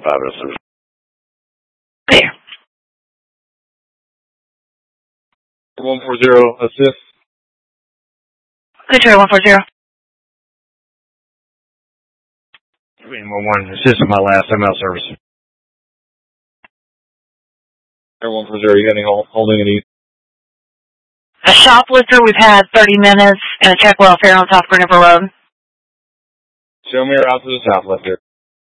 with 5 service. Clear. 140, assist. Control 140. 311, assist with my last ML service. Air 140, you got any holding any? A shoplifter, we've had 30 minutes, and a check welfare on South Green River Road. Show me her out to the shoplifter.